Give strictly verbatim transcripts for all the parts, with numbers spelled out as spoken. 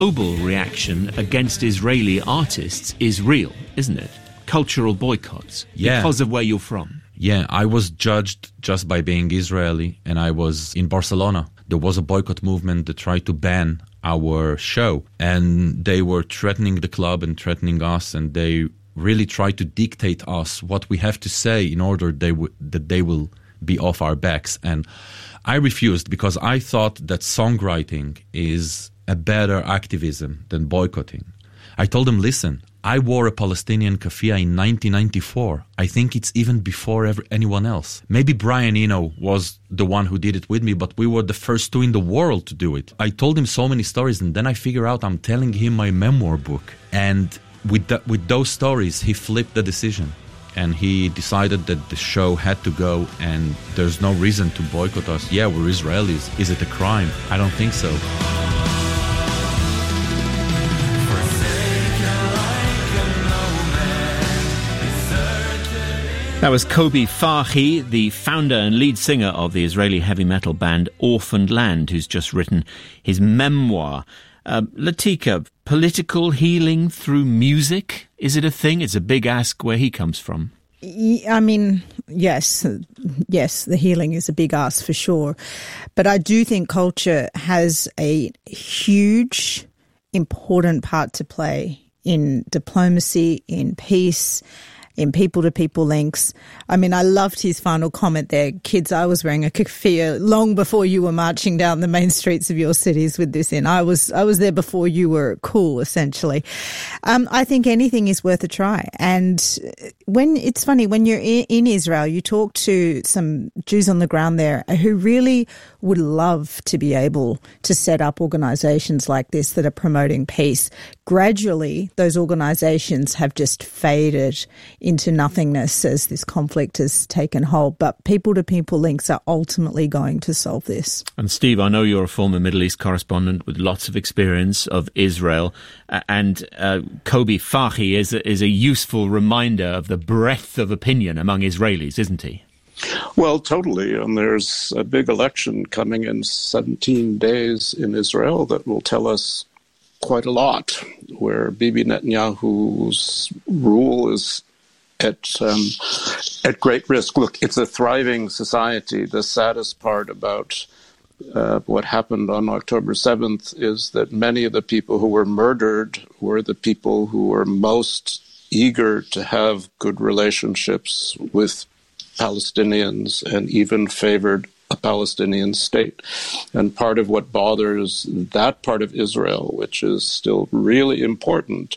global reaction against Israeli artists is real, isn't it? Cultural boycotts, yeah. because of where you're from. Yeah, I was judged just by being Israeli, and I was in Barcelona. There was a boycott movement that tried to ban our show, and they were threatening the club and threatening us, and they really tried to dictate us what we have to say in order they w- that they will be off our backs. And I refused because I thought that songwriting is a better activism than boycotting. I told them, listen, I wore a Palestinian keffiyeh in nineteen ninety-four. I think it's even before ever, anyone else. Maybe Brian Eno was the one who did it with me, but we were the first two in the world to do it. I told him so many stories, and then I figure out I'm telling him my memoir book. And with that, with those stories, he flipped the decision. And he decided that the show had to go, and there's no reason to boycott us. Yeah, we're Israelis. Is it a crime? I don't think so. That was Kobi Farhi, the founder and lead singer of the Israeli heavy metal band Orphaned Land, who's just written his memoir. Uh, Latika, political healing through music, is it a thing? It's a big ask where he comes from. I mean, yes, yes, the healing is a big ask for sure. But I do think culture has a huge, important part to play in diplomacy, in peace, in people-to-people links. I mean, I loved his final comment there. Kids, I was wearing a keffiyeh long before you were marching down the main streets of your cities with this in. I was I was there before you were cool, essentially. Um, I think anything is worth a try. And when it's funny, when you're in, in Israel, you talk to some Jews on the ground there who really would love to be able to set up organizations like this that are promoting peace. Gradually, those organizations have just faded into nothingness as this conflict has taken hold. But people-to-people links are ultimately going to solve this. And Steve, I know you're a former Middle East correspondent with lots of experience of Israel, and uh, Kobi Farhi is a, is a useful reminder of the breadth of opinion among Israelis, isn't he? Well, totally. And there's a big election coming in seventeen days in Israel that will tell us quite a lot, where Bibi Netanyahu's rule is at um, at great risk. Look, it's a thriving society. The saddest part about uh, what happened on October seventh is that many of the people who were murdered were the people who were most eager to have good relationships with Palestinians and even favored a Palestinian state. And part of what bothers that part of Israel, which is still really important,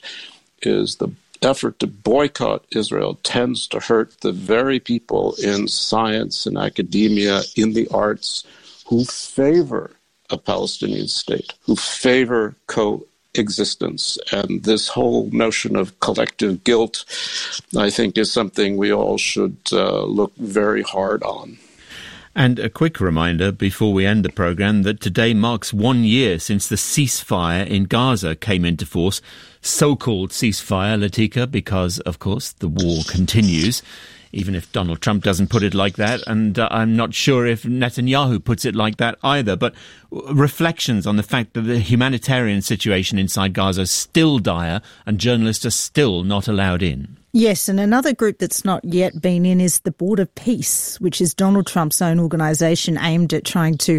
is the effort to boycott Israel tends to hurt the very people in science and academia, in the arts, who favor a Palestinian state, who favor coexistence. And this whole notion of collective guilt, I think, is something we all should uh, look very hard on. And a quick reminder before we end the programme that today marks one year since the ceasefire in Gaza came into force. So-called ceasefire, Latika, because, of course, the war continues, even if Donald Trump doesn't put it like that. And uh, I'm not sure if Netanyahu puts it like that either. But reflections on the fact that the humanitarian situation inside Gaza is still dire and journalists are still not allowed in. Yes, and another group that's not yet been in is the Board of Peace, which is Donald Trump's own organisation aimed at trying to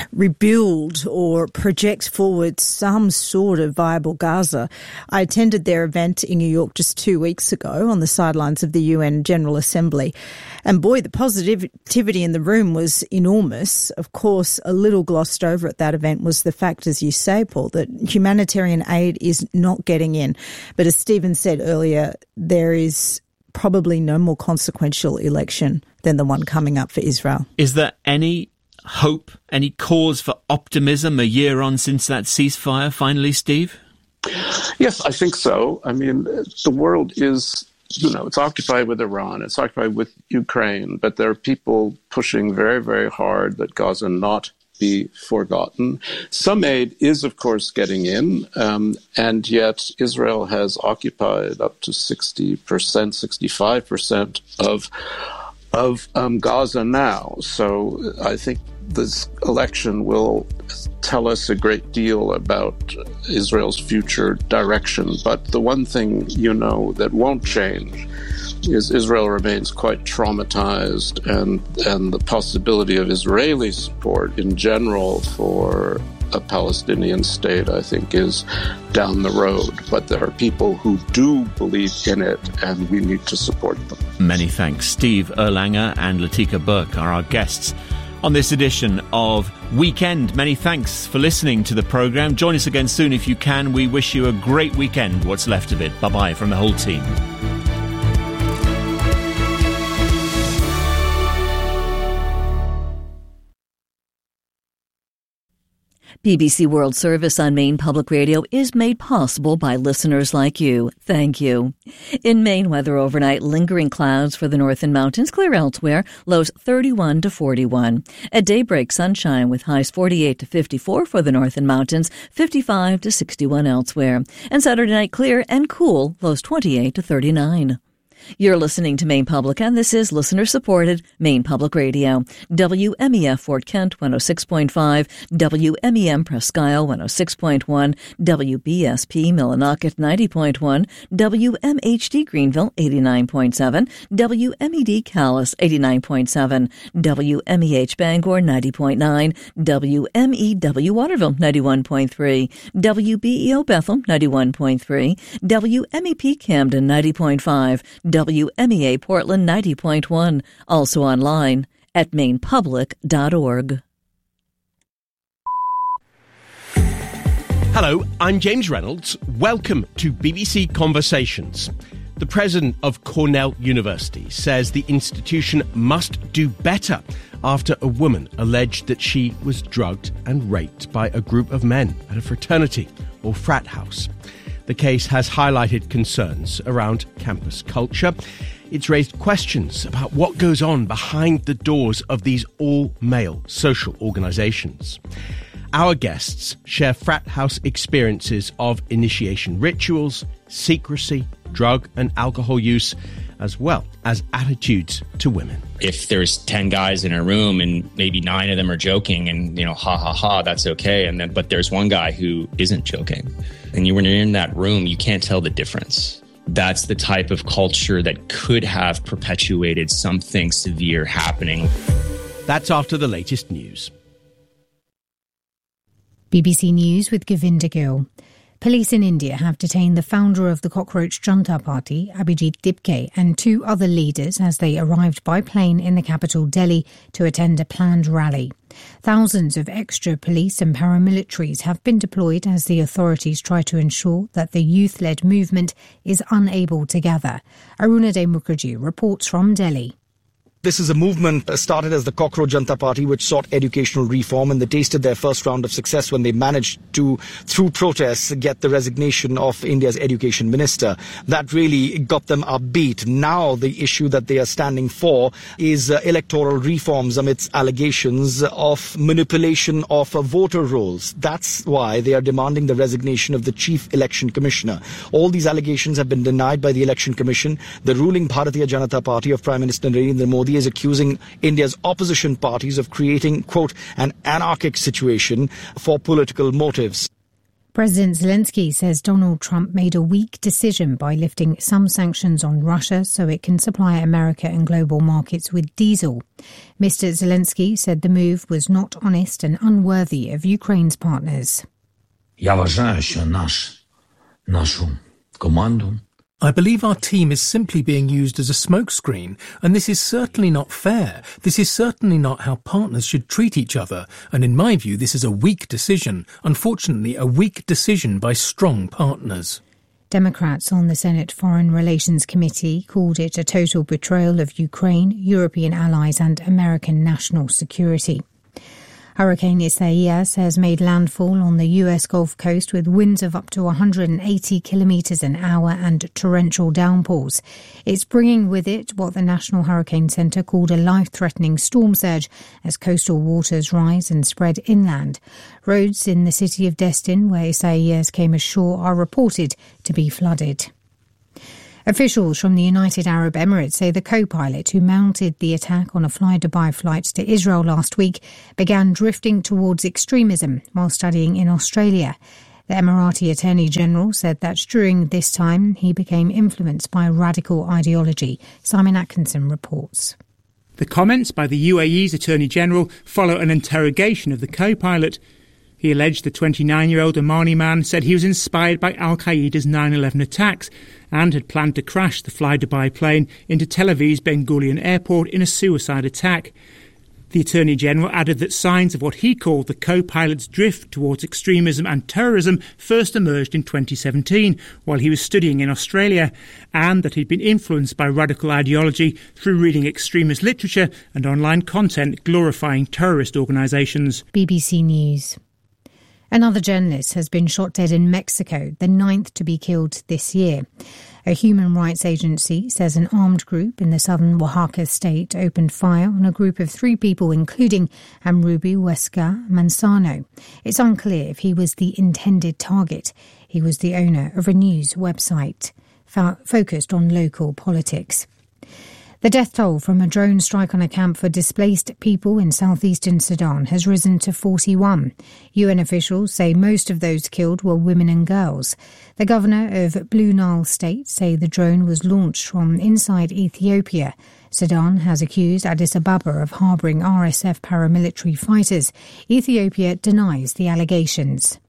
rebuild or project forward some sort of viable Gaza. I attended their event in New York just two weeks ago on the sidelines of the U N General Assembly. And boy, the positivity in the room was enormous. Of course, a little glossed over at that event was the fact, as you say, Paul, that humanitarian aid is not getting in. But as Stephen said earlier, there is probably no more consequential election than the one coming up for Israel. Is there any hope, any cause for optimism a year on since that ceasefire finally, Steve? Yes, I think so. I mean, the world is, you know, it's occupied with Iran, it's occupied with Ukraine, but there are people pushing very, very hard that Gaza not be forgotten. Some aid is, of course, getting in, um, and yet Israel has occupied up to sixty percent, sixty-five percent of of um, Gaza now. So I think this election will tell us a great deal about Israel's future direction. But the one thing you know that won't change is Israel remains quite traumatized, and, and the possibility of Israeli support in general for a Palestinian state, I think, is down the road. But there are people who do believe in it, and we need to support them. Many thanks. Steve Erlanger and Latika Burke are our guests on this edition of Weekend. Many thanks for listening to the programme. Join us again soon if you can. We wish you a great weekend, what's left of it. Bye-bye from the whole team. B B C World Service on Maine Public Radio is made possible by listeners like you. Thank you. In Maine, weather overnight, lingering clouds for the northern mountains, clear elsewhere, lows thirty-one to forty-one. At daybreak, sunshine with highs forty-eight to fifty-four for the northern mountains, fifty-five to sixty-one elsewhere. And Saturday night, clear and cool, lows twenty-eight to thirty-nine. You're listening to Maine Public, and this is listener-supported Maine Public Radio. W M E F Fort Kent, one oh six point five, W M E M Presque Isle, one oh six point one, W B S P Millinocket, ninety point one, W M H D Greenville, eighty-nine point seven, W M E D Calais, eighty-nine point seven, W M E H Bangor, ninety point nine, W M E W Waterville, ninety-one point three, W B E O Bethel, ninety-one point three, W M E P Camden, ninety point five, W M E A Portland ninety point one, also online at maine public dot org. Hello, I'm James Reynolds. Welcome to B B C Conversations. The president of Cornell University says the institution must do better after a woman alleged that she was drugged and raped by a group of men at a fraternity or frat house. The case has highlighted concerns around campus culture. It's raised questions about what goes on behind the doors of these all-male social organisations. Our guests share frat house experiences of initiation rituals, secrecy, drug and alcohol use, as well as attitudes to women. If there's ten guys in a room and maybe nine of them are joking and, you know, ha, ha, ha, that's okay. And then, but there's one guy who isn't joking. And you, when you're in that room, you can't tell the difference. That's the type of culture that could have perpetuated something severe happening. That's after the latest news. B B C News with Govinda Gill. Police in India have detained the founder of the Cockroach Junta Party, Abhijit Dibke, and two other leaders as they arrived by plane in the capital, Delhi, to attend a planned rally. Thousands of extra police and paramilitaries have been deployed as the authorities try to ensure that the youth-led movement is unable to gather. Arunade Mukherjee reports from Delhi. This is a movement started as the Cockroach Junta Party, which sought educational reform, and they tasted their first round of success when they managed to, through protests, get the resignation of India's education minister. That really got them upbeat. Now the issue that they are standing for is uh, electoral reforms amidst allegations of manipulation of uh, voter rolls. That's why they are demanding the resignation of the chief election commissioner. All these allegations have been denied by the election commission. The ruling Bharatiya Janata Party of Prime Minister Narendra Modi is accusing India's opposition parties of creating, quote, an anarchic situation for political motives. President Zelensky says Donald Trump made a weak decision by lifting some sanctions on Russia so it can supply America and global markets with diesel. Mister Zelensky said the move was not honest and unworthy of Ukraine's partners. Я вважаю, що наш, нашу команду I believe our team is simply being used as a smokescreen, and this is certainly not fair. This is certainly not how partners should treat each other, and in my view this is a weak decision, unfortunately a weak decision by strong partners. Democrats on the Senate Foreign Relations Committee called it a total betrayal of Ukraine, European allies and American national security. Hurricane Isaias has made landfall on the U S Gulf Coast with winds of up to one hundred eighty kilometres an hour and torrential downpours. It's bringing with it what the National Hurricane Centre called a life-threatening storm surge as coastal waters rise and spread inland. Roads in the city of Destin, where Isaias came ashore, are reported to be flooded. Officials from the United Arab Emirates say the co-pilot who mounted the attack on a fly-Dubai flight to Israel last week began drifting towards extremism while studying in Australia. The Emirati Attorney General said that during this time he became influenced by radical ideology. Simon Atkinson reports. The comments by the U A E's Attorney General follow an interrogation of the co-pilot. He alleged the twenty-nine-year-old Omani man said he was inspired by Al-Qaeda's nine eleven attacks and had planned to crash the fly-Dubai plane into Tel Aviv's Ben Gurion airport in a suicide attack. The Attorney General added that signs of what he called the co-pilot's drift towards extremism and terrorism first emerged in twenty seventeen while he was studying in Australia, and that he'd been influenced by radical ideology through reading extremist literature and online content glorifying terrorist organisations. B B C News. Another journalist has been shot dead in Mexico, the ninth to be killed this year. A human rights agency says an armed group in the southern Oaxaca state opened fire on a group of three people, including Amrubi Huesca Manzano. It's unclear if he was the intended target. He was the owner of a news website fo- focused on local politics. The death toll from a drone strike on a camp for displaced people in southeastern Sudan has risen to forty-one. U N officials say most of those killed were women and girls. The governor of Blue Nile State say the drone was launched from inside Ethiopia. Sudan has accused Addis Ababa of harbouring R S F paramilitary fighters. Ethiopia denies the allegations.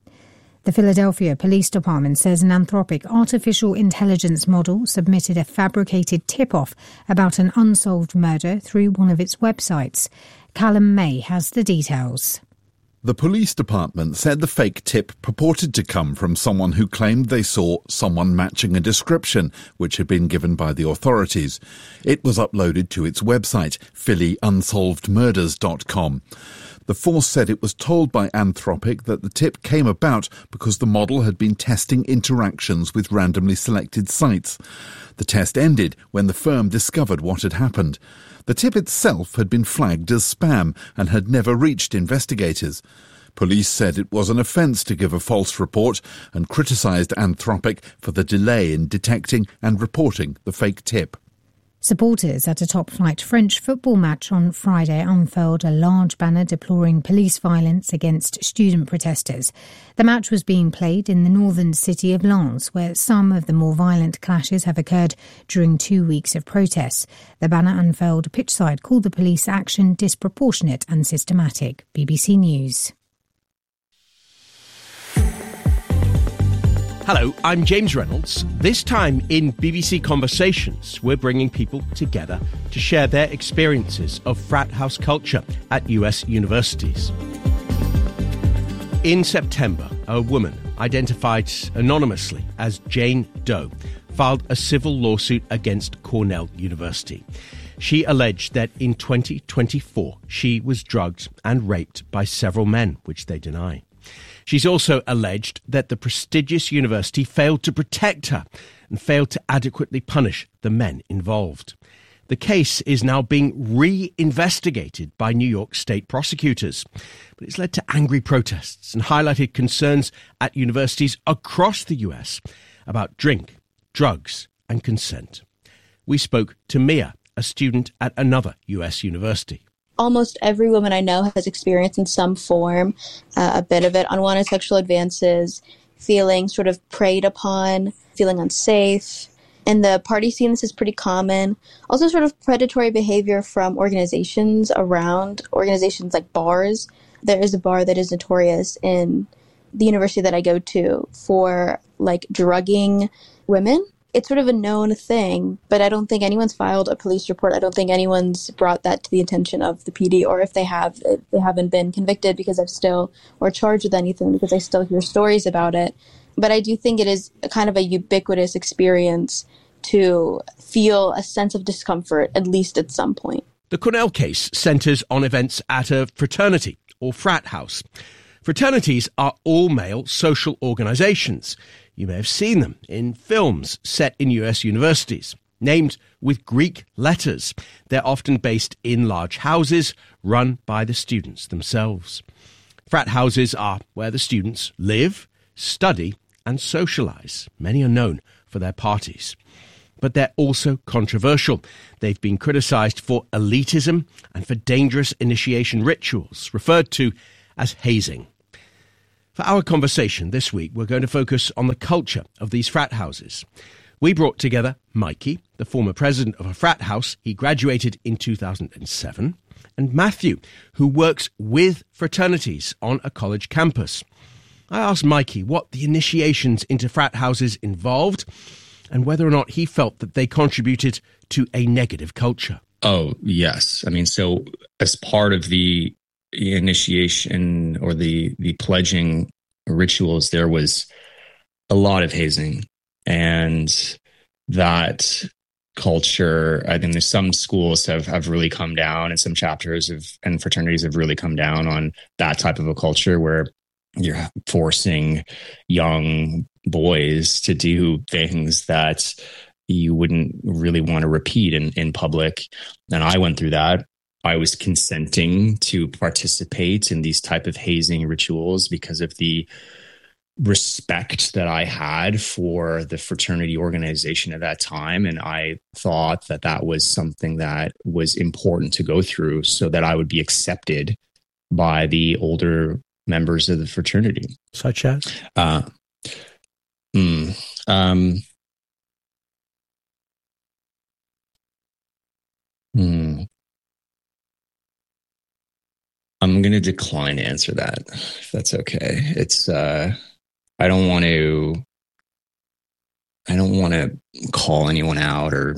The Philadelphia Police Department says an Anthropic artificial intelligence model submitted a fabricated tip-off about an unsolved murder through one of its websites. Callum May has the details. The police department said the fake tip purported to come from someone who claimed they saw someone matching a description which had been given by the authorities. It was uploaded to its website, philly unsolved murders dot com. The force said it was told by Anthropic that the tip came about because the model had been testing interactions with randomly selected sites. The test ended when the firm discovered what had happened. The tip itself had been flagged as spam and had never reached investigators. Police said it was an offence to give a false report and criticised Anthropic for the delay in detecting and reporting the fake tip. Supporters at a top-flight French football match on Friday unfurled a large banner deploring police violence against student protesters. The match was being played in the northern city of Lens, where some of the more violent clashes have occurred during two weeks of protests. The banner unfurled pitchside called the police action disproportionate and systematic. B B C News. Hello, I'm James Reynolds. This time in B B C Conversations, we're bringing people together to share their experiences of frat house culture at U S universities. In September, a woman identified anonymously as Jane Doe filed a civil lawsuit against Cornell University. She alleged that in twenty twenty-four she was drugged and raped by several men, which they deny. She's also alleged that the prestigious university failed to protect her and failed to adequately punish the men involved. The case is now being re-investigated by New York state prosecutors, but it's led to angry protests and highlighted concerns at universities across the U S about drink, drugs and consent. We spoke to Mia, a student at another U S university. Almost every woman I know has experienced in some form uh, a bit of it, unwanted sexual advances, feeling sort of preyed upon, feeling unsafe. In the party scene, this is pretty common. Also sort of predatory behavior from organizations around, organizations like bars. There is a bar that is notorious in the university that I go to for like drugging women. It's sort of a known thing, but I don't think anyone's filed a police report. I don't think anyone's brought that to the attention of the P D, or if they have, they haven't been convicted because I've still, or charged with anything because I still hear stories about it. But I do think it is a kind of a ubiquitous experience to feel a sense of discomfort, at least at some point. The Cornell case centres on events at a fraternity or frat house. Fraternities are all-male social organisations. You may have seen them in films set in U S universities, named with Greek letters. They're often based in large houses run by the students themselves. Frat houses are where the students live, study and socialise. Many are known for their parties. but they're also controversial. They've been criticised for elitism and for dangerous initiation rituals, referred to as hazing. For our conversation this week, we're going to focus on the culture of these frat houses. We brought together Mikey, the former president of a frat house. He graduated in two thousand seven. And Matthew, who works with fraternities on a college campus. I asked Mikey what the initiations into frat houses involved and whether or not he felt that they contributed to a negative culture. Oh, yes. I mean, so as part of the initiation or the, the pledging rituals, there was a lot of hazing. And that culture, I think there's some schools have, have really come down, and some chapters of and fraternities have really come down on that type of a culture where you're forcing young boys to do things that you wouldn't really want to repeat in, in public. And I went through that. I was consenting to participate in these type of hazing rituals because of the respect that I had for the fraternity organization at that time. And I thought that that was something that was important to go through so that I would be accepted by the older members of the fraternity. Such as? Uh, hmm, um, hmm. I'm going to decline to answer that, if that's okay. It's, uh, I don't want to, I don't want to call anyone out or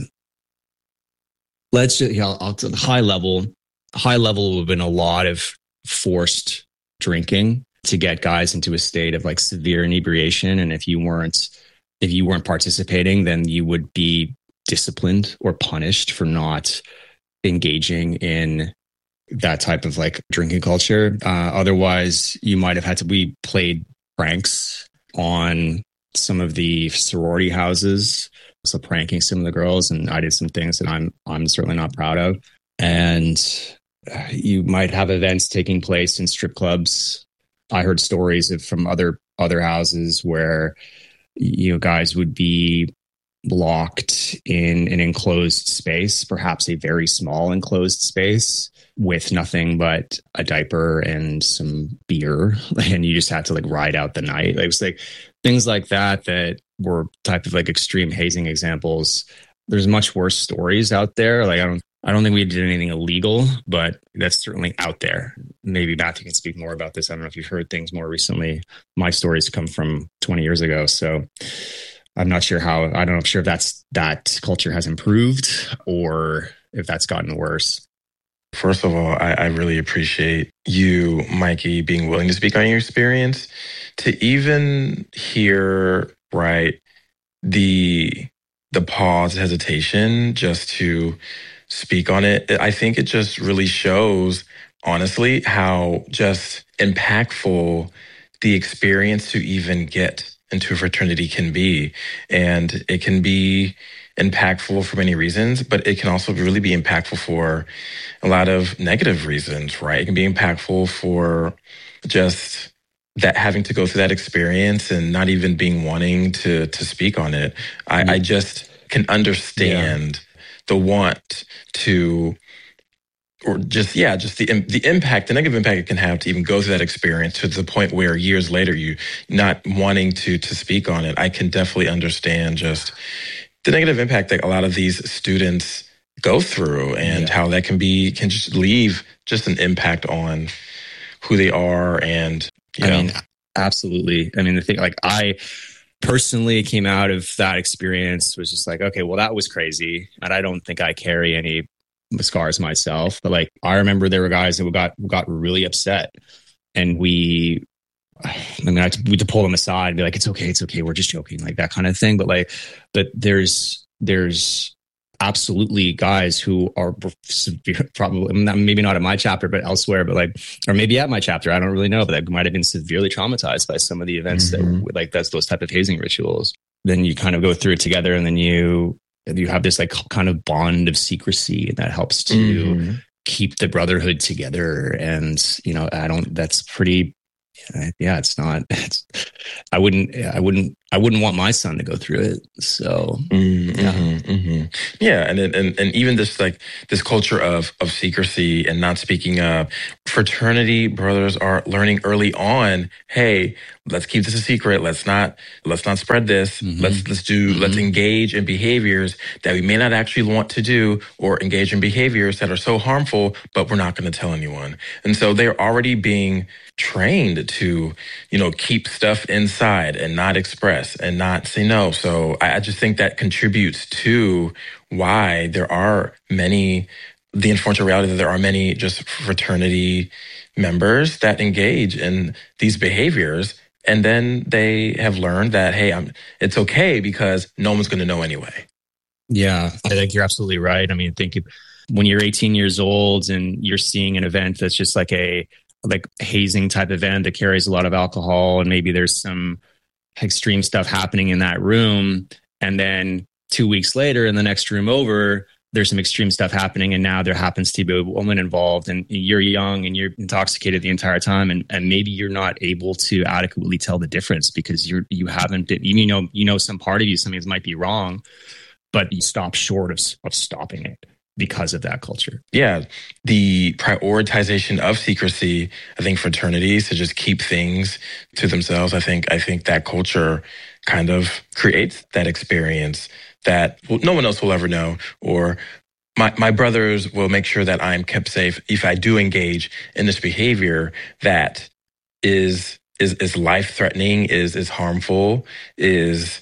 let's just, you know, I'll, to the high level, high level would have been a lot of forced drinking to get guys into a state of like severe inebriation. And if you weren't, if you weren't participating, then you would be disciplined or punished for not engaging in that type of like drinking culture. Uh, otherwise, you might have had to, we played pranks on some of the sorority houses, so pranking some of the girls, and I did some things that I'm I'm certainly not proud of. And you might have events taking place in strip clubs. I heard stories of from other other houses where, you know, guys would be locked in an enclosed space, perhaps a very small enclosed space, with nothing but a diaper and some beer, and you just had to like ride out the night. It was like things like that that were type of like extreme hazing examples. There's much worse stories out there. Like I don't, I don't think we did anything illegal, but that's certainly out there. Maybe Matthew can speak more about this. I don't know if you've heard things more recently. My stories come from twenty years ago, so I'm not sure how. I don't know. I'm sure if that's that culture has improved or if that's gotten worse. First of all, I, I really appreciate you, Mikey, being willing to speak on your experience. To even hear, right, the the pause, hesitation, just to speak on it, I think it just really shows, honestly, how just impactful the experience to even get into a fraternity can be. And it can be impactful for many reasons, but it can also really be impactful for a lot of negative reasons, right? It can be impactful for just that having to go through that experience and not even being wanting to to speak on it. I, mm-hmm. I just can understand yeah. the want to, or just, yeah, just the the impact, the negative impact it can have to even go through that experience to the point where years later you not wanting to to speak on it. I can definitely understand just the negative impact that a lot of these students go through and yeah. how that can be, can just leave just an impact on who they are. And, you I know. mean, absolutely. I mean, the thing, like I personally came out of that experience was just like, okay, well, that was crazy. And I don't think I carry any scars myself, but like, I remember there were guys that got, got really upset, and we, I mean, I had to, we had to pull them aside and be like, it's okay, it's okay, we're just joking, like that kind of thing. But like, but there's, there's absolutely guys who are severe, probably maybe not at my chapter, but elsewhere, but like, or maybe at my chapter, I don't really know, but that might have been severely traumatized by some of the events mm-hmm. that like, that's those type of hazing rituals. Then you kind of go through it together, and then you, you have this like kind of bond of secrecy, and that helps to mm-hmm. keep the brotherhood together. And, you know, I don't, that's pretty, yeah, it's not, it's, I wouldn't, I wouldn't, I wouldn't want my son to go through it. So, mm, yeah. Mm-hmm, mm-hmm. Yeah. And, and, and even this, like this culture of, of secrecy and not speaking up. Fraternity brothers are learning early on, hey, let's keep this a secret. Let's not, let's not spread this. Mm-hmm. Let's, let's do, mm-hmm. let's engage in behaviors that we may not actually want to do, or engage in behaviors that are so harmful, but we're not going to tell anyone. And so they're already being trained to, you know, keep stuff inside and not express and not say no. So I, I just think that contributes to why there are many, the unfortunate reality that there are many just fraternity members that engage in these behaviors. And then they have learned that, hey, I'm, it's okay because no one's going to know anyway. Yeah, I think you're absolutely right. I mean, I think when you're eighteen years old and you're seeing an event that's just like a like hazing type event that carries a lot of alcohol, and maybe there's some extreme stuff happening in that room, and then two weeks later in the next room over, there's some extreme stuff happening, and now there happens to be a woman involved, and you're young and you're intoxicated the entire time, and, and maybe you're not able to adequately tell the difference because you're you haven't been, you know you know some part of you, something might be wrong, but you stop short of of stopping it because of that culture. Yeah. The prioritization of secrecy, I think fraternities to just keep things to themselves. I think, I think that culture kind of creates that experience that no one else will ever know, or my, my brothers will make sure that I'm kept safe if I do engage in this behavior that is, is, is life threatening, is, is harmful, is,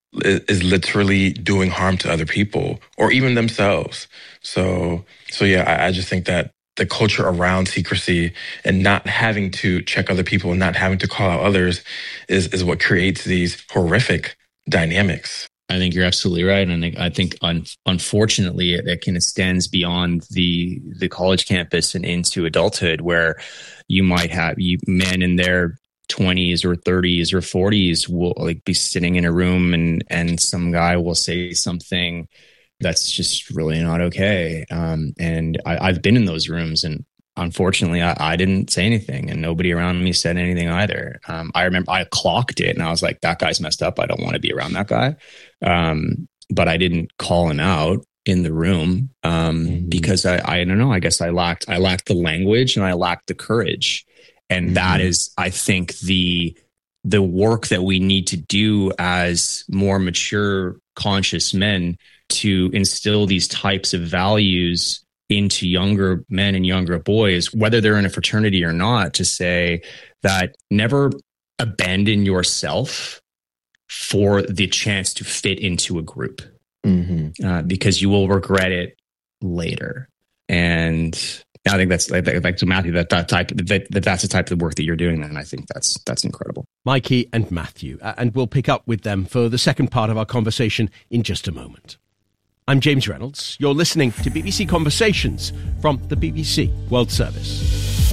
is literally doing harm to other people or even themselves. So, so yeah, I, I just think that the culture around secrecy and not having to check other people and not having to call out others is, is what creates these horrific dynamics. I think you're absolutely right. And I think, un- unfortunately, it, it can extends beyond the the college campus and into adulthood, where you might have you men in their twenties or thirties or forties will like be sitting in a room, and and some guy will say something that's just really not okay. Um, and I, I've been in those rooms, and unfortunately, I, I didn't say anything, and nobody around me said anything either. Um, I remember I clocked it, and I was like, "That guy's messed up. I don't want to be around that guy." Um, but I didn't call him out in the room um, mm-hmm. because I, I don't know. I guess I lacked I lacked the language, and I lacked the courage, and mm-hmm. that is, I think, the the work that we need to do as more mature, conscious men to instill these types of values into younger men and younger boys, whether they're in a fraternity or not, to say that never abandon yourself for the chance to fit into a group, mm-hmm. uh, because you will regret it later. And I think that's like, like to Matthew, that that type that, that that's the type of work that you're doing, and I think that's that's incredible. Mikey and Matthew, and we'll pick up with them for the second part of our conversation in just a moment. I'm James Reynolds. You're listening to B B C Conversations from the B B C World Service.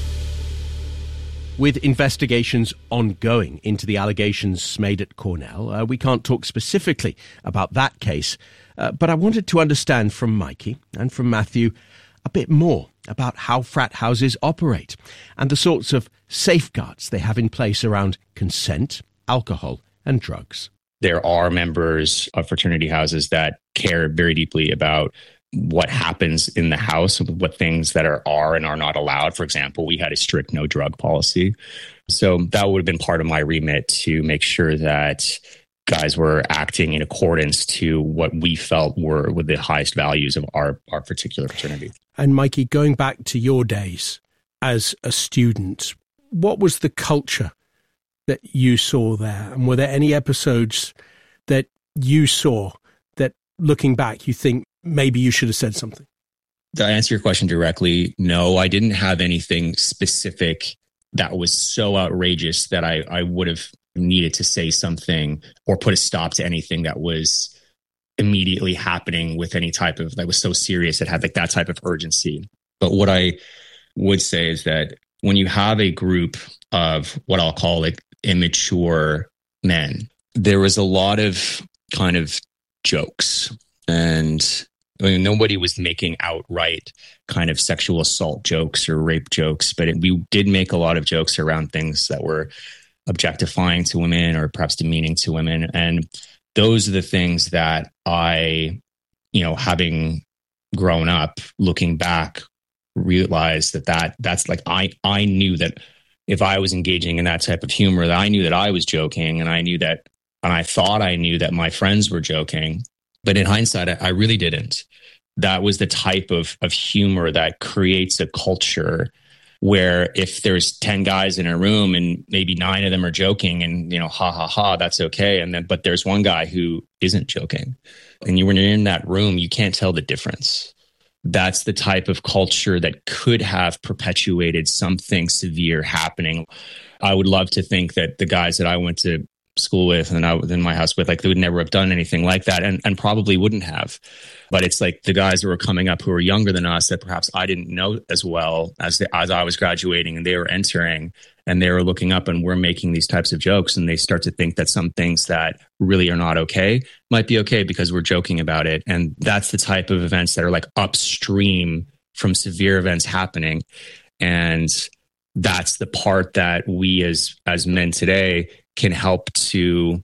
With investigations ongoing into the allegations made at Cornell, uh, we can't talk specifically about that case, uh, but I wanted to understand from Mikey and from Matthew a bit more about how frat houses operate and the sorts of safeguards they have in place around consent, alcohol, and drugs. There are members of fraternity houses that care very deeply about what happens in the house, what things that are, are and are not allowed. For example, we had a strict no drug policy. So that would have been part of my remit to make sure that guys were acting in accordance to what we felt were, were the highest values of our, our particular fraternity. And Mikey, going back to your days as a student, what was the culture that you saw there? And were there any episodes that you saw that, looking back, you think maybe you should have said something? To answer your question directly, no, I didn't have anything specific that was so outrageous that I, I would have needed to say something or put a stop to anything that was immediately happening with any type of, that was so serious, it had like that type of urgency. But what I would say is that when you have a group of what I'll call like immature men, there was a lot of kind of jokes, and I mean, nobody was making outright kind of sexual assault jokes or rape jokes, but it, we did make a lot of jokes around things that were objectifying to women or perhaps demeaning to women. And those are the things that I, you know, having grown up, looking back, realized that, that that's like, I, I knew that if I was engaging in that type of humor, that I knew that I was joking, and I knew that, and I thought I knew that my friends were joking. But in hindsight, I, I really didn't. That was the type of, of humor that creates a culture where if there's ten guys in a room and maybe nine of them are joking and, you know, ha, ha, ha, that's okay. And then, but there's one guy who isn't joking. And you, when you're in that room, you can't tell the difference. That's the type of culture that could have perpetuated something severe happening. I would love to think that the guys that I went to school with and I was in my house with, like, they would never have done anything like that, and, and probably wouldn't have. But it's like the guys who were coming up who were younger than us that perhaps I didn't know as well as the, as I was graduating, and they were entering and they were looking up, and we're making these types of jokes, and they start to think that some things that really are not okay might be okay because we're joking about it. And that's the type of events that are like upstream from severe events happening. And that's the part that we as as men today can help to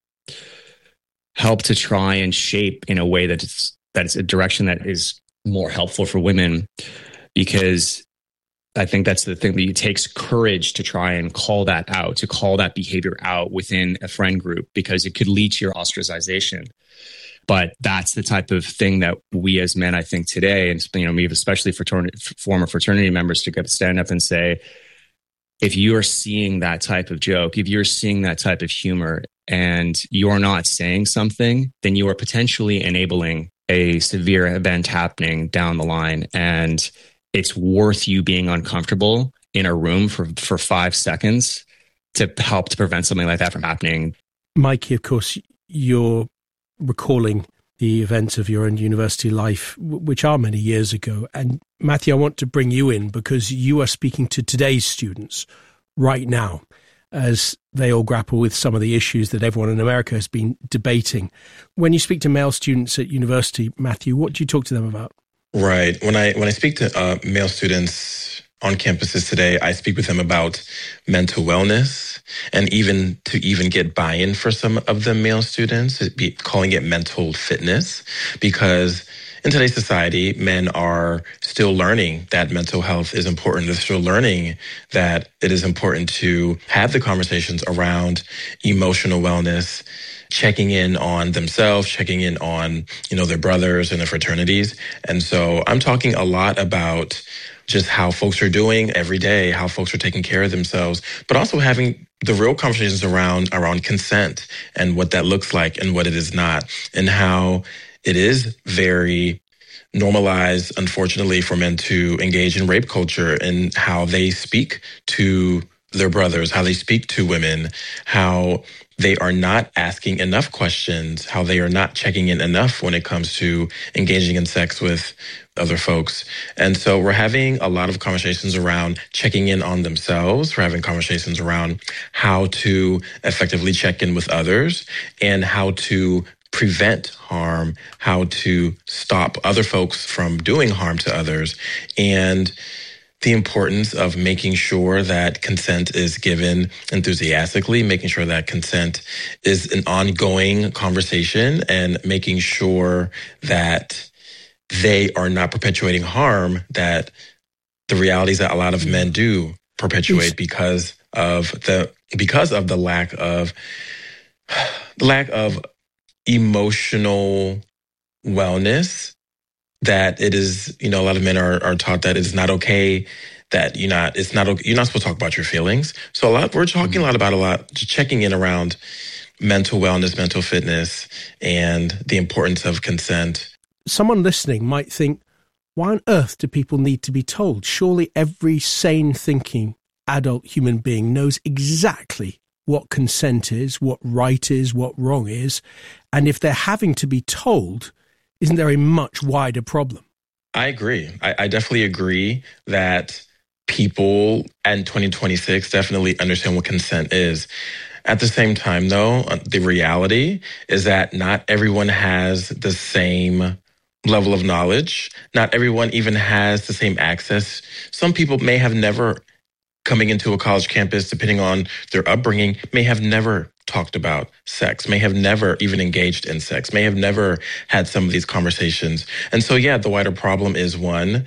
help to try and shape in a way that it's that it's a direction that is more helpful for women, because I think that's the thing that it takes courage to try and call that out, to call that behavior out within a friend group, because it could lead to your ostracization. But that's the type of thing that we as men, I think today, and you know, me especially fraternity, former fraternity members, to get to stand up and say, if you are seeing that type of joke, if you're seeing that type of humor and you're not saying something, then you are potentially enabling a severe event happening down the line. And it's worth you being uncomfortable in a room for, for five seconds to help to prevent something like that from happening. Mikey, of course, you're recalling the events of your own university life, which are many years ago. And Matthew, I want to bring you in because you are speaking to today's students right now as they all grapple with some of the issues that everyone in America has been debating. When you speak to male students at university, Matthew, what do you talk to them about? Right. When I when I speak to uh, male students on campuses today, I speak with them about mental wellness, and even to even get buy-in for some of the male students, be calling it mental fitness, because in today's society, men are still learning that mental health is important. They're still learning that it is important to have the conversations around emotional wellness, checking in on themselves, checking in on, you know, their brothers and their fraternities. And so I'm talking a lot about just how folks are doing every day, how folks are taking care of themselves, but also having the real conversations around around consent and what that looks like and what it is not, and how it is very normalized, unfortunately, for men to engage in rape culture and how they speak to their brothers, how they speak to women, how they are not asking enough questions, how they are not checking in enough when it comes to engaging in sex with other folks. And so we're having a lot of conversations around checking in on themselves. We're having conversations around how to effectively check in with others and how to prevent harm, how to stop other folks from doing harm to others, and the importance of making sure that consent is given enthusiastically, making sure that consent is an ongoing conversation, and making sure that they are not perpetuating harm that the realities that a lot of men do perpetuate because of the because of the lack of the lack of emotional wellness, that it is, you know, a lot of men are, are taught that it's not okay, that you're not, it's not, okay, you're not supposed to talk about your feelings. So a lot, we're talking a lot about a lot, just checking in around mental wellness, mental fitness, and the importance of consent. Someone listening might think, why on earth do people need to be told? Surely every sane thinking adult human being knows exactly what consent is, what right is, what wrong is. And if they're having to be told, isn't there a much wider problem? I agree. I, I definitely agree that people in twenty twenty-six definitely understand what consent is. At the same time, though, the reality is that not everyone has the same level of knowledge. Not everyone even has the same access. Some people may have never coming into a college campus, depending on their upbringing, may have never talked about sex, may have never even engaged in sex, may have never had some of these conversations. And so, yeah, the wider problem is, one,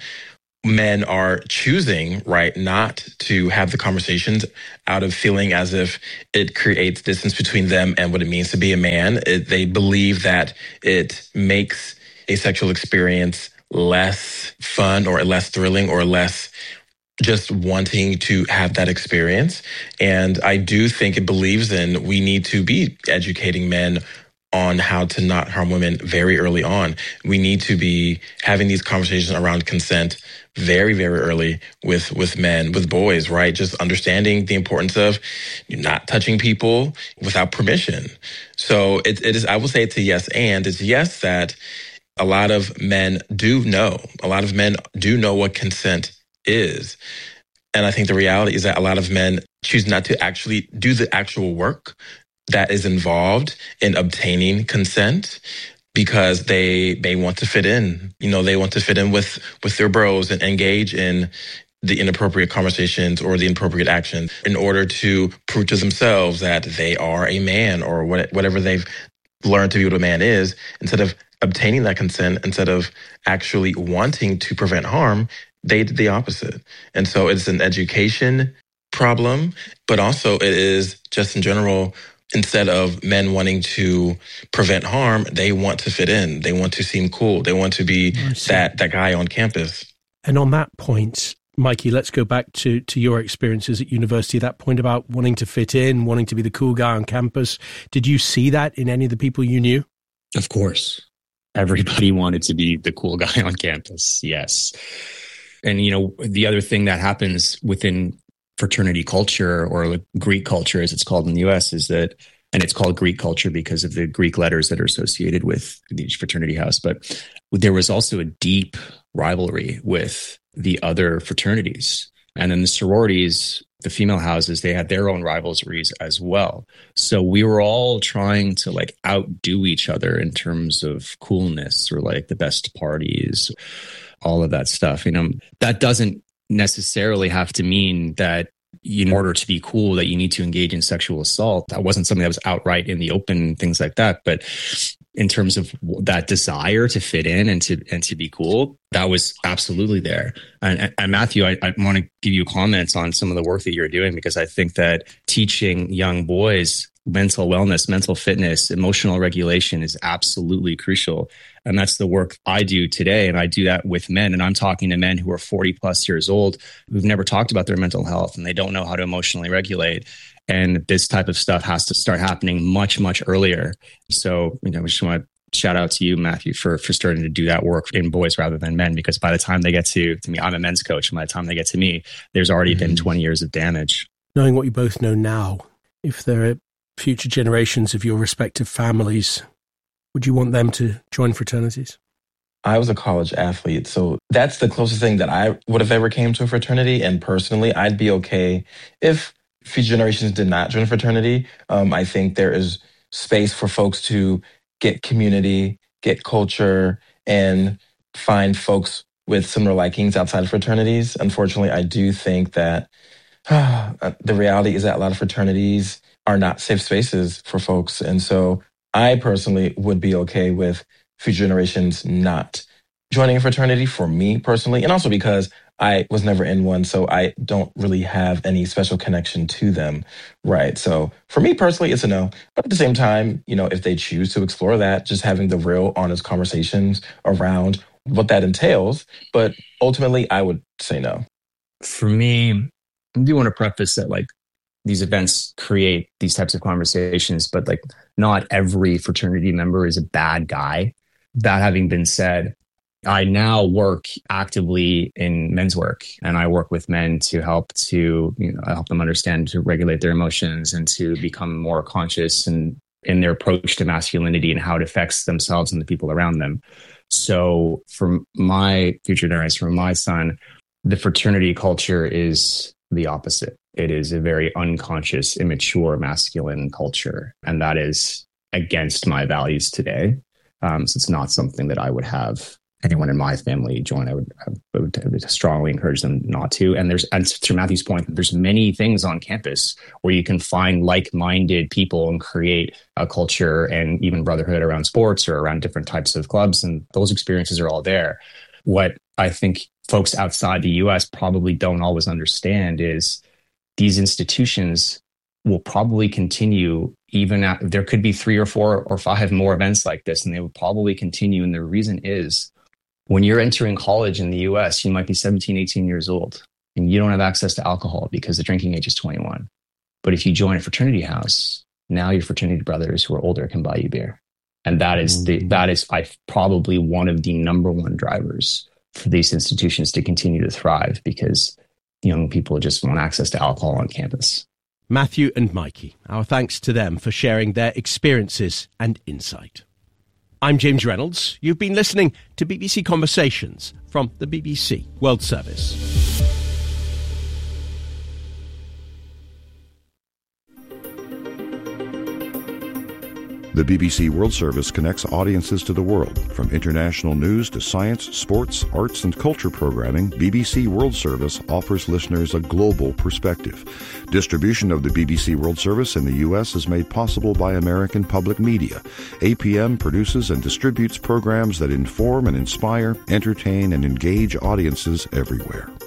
men are choosing, right, not to have the conversations out of feeling as if it creates distance between them and what it means to be a man. It, they believe that it makes a sexual experience less fun or less thrilling or less just wanting to have that experience. And I do think it believes in we need to be educating men on how to not harm women very early on. We need to be having these conversations around consent very, very early with, with men, with boys, right? Just understanding the importance of not touching people without permission. So it, it is, I will say it's a yes and. It's yes that a lot of men do know. A lot of men do know what consent is. And I think the reality is that a lot of men choose not to actually do the actual work that is involved in obtaining consent because they they want to fit in. You know, they want to fit in with, with their bros and engage in the inappropriate conversations or the inappropriate action in order to prove to themselves that they are a man or what, whatever they've learned to be what a man is. Instead of obtaining that consent, instead of actually wanting to prevent harm, they did the opposite. And so it's an education problem, but also it is just in general, instead of men wanting to prevent harm, they want to fit in. They want to seem cool. They want to be that, that guy on campus. And on that point, Mikey, let's go back to, to your experiences at university, that point about wanting to fit in, wanting to be the cool guy on campus. Did you see that in any of the people you knew? Of course. Everybody wanted to be the cool guy on campus. Yes. And, you know, the other thing that happens within fraternity culture, or Greek culture, as it's called in the U S, is that, and it's called Greek culture because of the Greek letters that are associated with each fraternity house, but there was also a deep rivalry with the other fraternities. And then the sororities, the female houses, they had their own rivalries as well. So we were all trying to like outdo each other in terms of coolness or like the best parties, all of that stuff. You know, that doesn't necessarily have to mean that in order to be cool that you need to engage in sexual assault. That wasn't something that was outright in the open, things like that. But in terms of that desire to fit in and to and to be cool, that was absolutely there. And, and Matthew, I, I want to give you comments on some of the work that you're doing, because I think that teaching young boys mental wellness, mental fitness, emotional regulation is absolutely crucial. And that's the work I do today. And I do that with men. And I'm talking to men who are forty plus years old, who've never talked about their mental health, and they don't know how to emotionally regulate. And this type of stuff has to start happening much, much earlier. So, you know, I just want to shout out to you, Matthew, for, for starting to do that work in boys rather than men, because by the time they get to, to me, I'm a men's coach. And by the time they get to me, there's already mm-hmm. been twenty years of damage. Knowing what you both know now, if there are future generations of your respective families, would you want them to join fraternities? I was a college athlete, so that's the closest thing that I would have ever came to a fraternity. And personally, I'd be okay if future generations did not join a fraternity. Um, I think there is space for folks to get community, get culture, and find folks with similar likings outside of fraternities. Unfortunately, I do think that uh, the reality is that a lot of fraternities are not safe spaces for folks. And so I personally would be okay with future generations not joining a fraternity, for me personally, and also because I was never in one, so I don't really have any special connection to them, right? So for me personally, it's a no. But at the same time, you know, if they choose to explore that, just having the real honest conversations around what that entails. But ultimately, I would say no. For me, I do want to preface that, like, these events create these types of conversations, but like not every fraternity member is a bad guy. That having been said, I now work actively in men's work, and I work with men to help to, you know, help them understand to regulate their emotions and to become more conscious and in their approach to masculinity and how it affects themselves and the people around them. So for my future generation, for my son, the fraternity culture is the opposite. It is a very unconscious, immature, masculine culture. And that is against my values today. Um, so it's not something that I would have anyone in my family join, I would, I would, I would strongly encourage them not to. And there's, and to Matthew's point, there's many things on campus where you can find like-minded people and create a culture and even brotherhood around sports or around different types of clubs. And those experiences are all there. What I think folks outside the U S probably don't always understand is these institutions will probably continue even after, there could be three or four or five more events like this, and they will probably continue. And the reason is, when you're entering college in the U S, you might be seventeen, eighteen years old, and you don't have access to alcohol because the drinking age is twenty-one. But if you join a fraternity house, now your fraternity brothers who are older can buy you beer. And that is the, that is I, probably one of the number one drivers for these institutions to continue to thrive, because young people just want access to alcohol on campus. Matthew and Mikey, our thanks to them for sharing their experiences and insight. I'm James Reynolds. You've been listening to B B C Conversations from the B B C World Service. The B B C World Service connects audiences to the world. From international news to science, sports, arts, and culture programming, B B C World Service offers listeners a global perspective. Distribution of the B B C World Service in the U S is made possible by American Public Media. A P M produces and distributes programs that inform and inspire, entertain, and engage audiences everywhere.